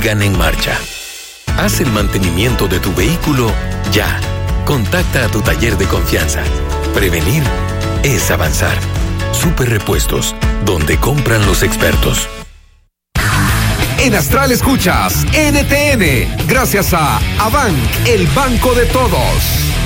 sigan en marcha. Haz el mantenimiento de tu vehículo ya. Contacta a tu taller de confianza. Prevenir es avanzar. Super Repuestos, donde compran los expertos. En Astral escuchas NTN, gracias a Abanc, el banco de todos.